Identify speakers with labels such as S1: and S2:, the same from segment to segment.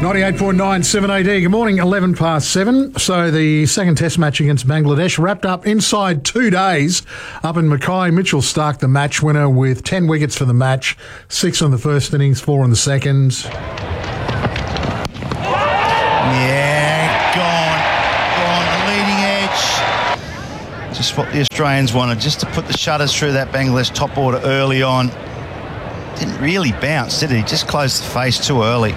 S1: 98.9 7 AD. Good morning, 11 past 7. So the second test match against Bangladesh wrapped up inside 2 days up in Mackay. Mitchell Starc, the match winner, with 10 wickets for the match, 6 in the first innings, 4 in the second.
S2: Yeah, gone, the leading edge. Just what the Australians wanted, just to put the shutters through that Bangladesh top order early on. Didn't really bounce, did he? Just closed the face too early.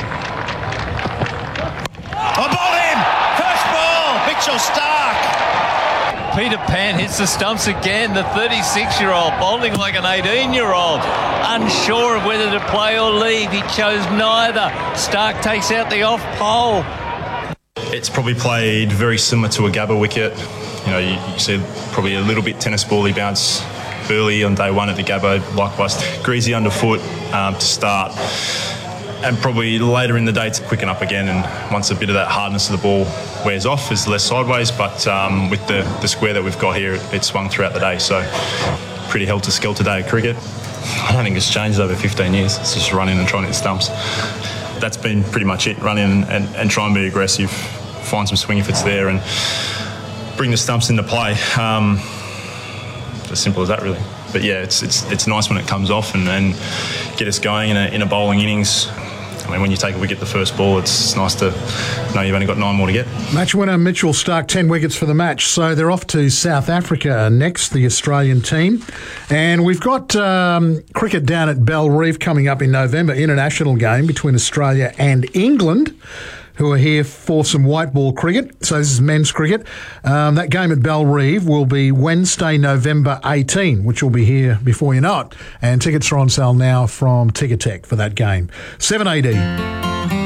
S2: Mitchell Starc.
S3: Peter Pan hits the stumps again. The 36-year-old bowling like an 18-year-old. Unsure of whether to play or leave. He chose neither. Starc takes out the off pole.
S4: It's probably played very similar to a Gabba wicket. You know, you see probably a little bit tennis bally bounce early on day one at the Gabba. Likewise, greasy underfoot to start. And probably later in the day to quicken up again, and once a bit of that hardness of the ball wears off, is less sideways, but with the square that we've got here, it swung throughout the day, so pretty helter-skelter day of cricket. I don't think it's changed over 15 years. It's just run in and try and hit stumps. That's been pretty much it. Run in and try and be aggressive, find some swing if it's there, and bring the stumps into play. As simple as that, really. But yeah, it's nice when it comes off and get us going in a bowling innings. I mean, when you take a wicket the first ball, it's nice to know you've only got 9 more to get.
S1: Match winner Mitchell Starc, 10 wickets for the match. So they're off to South Africa next, the Australian team. And we've got cricket down at Bell Reef coming up in November, international game between Australia and England, who are here for some white ball cricket. So this is men's cricket. That game at Bell Reef will be Wednesday, November 18, which will be here before you know it. And tickets are on sale now from Ticketek for that game. 7 AD.